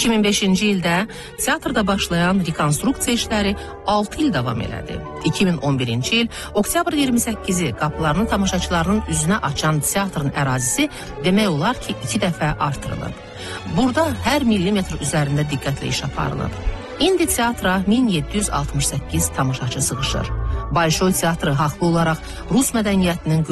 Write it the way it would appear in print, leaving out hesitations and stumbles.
2005-ci ildə teatrda başlayan rekonstruksiya işləri 6 il davam elədi. 2011-ci il oktyabr 28-i qapılarını tamaşaçılarının üzünə açan teatrın ərazisi demək olar ki 2 dəfə artırılıb. Burada hər millimetr üzərində diqqətlə iş aparılıb. İndi teatra 1768 tamaşaçı sığışır. Bolşoy teatrı haqlı olaraq Rus mədəniyyətinin